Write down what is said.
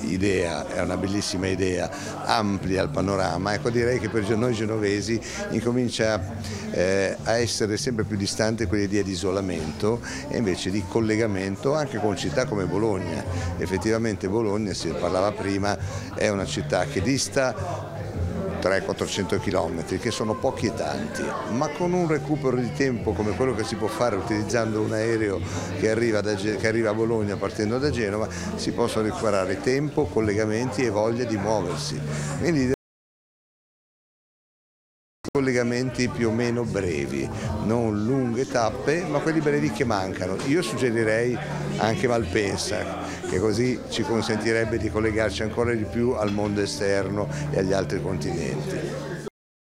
idea, è una bellissima idea, amplia il panorama. Ecco, direi che per noi genovesi incomincia a essere sempre più distante quell'idea di isolamento e invece di collegamento anche con città come Bologna. Effettivamente Bologna, si parlava prima, è una città che dista 300-400 km, che sono pochi e tanti, ma con un recupero di tempo come quello che si può fare utilizzando un aereo che arriva a Bologna partendo da Genova, si possono recuperare tempo, collegamenti e voglia di muoversi. Quindi collegamenti più o meno brevi, non lunghe tappe, ma quelli brevi che mancano. Io suggerirei anche Malpensa, che così ci consentirebbe di collegarci ancora di più al mondo esterno e agli altri continenti.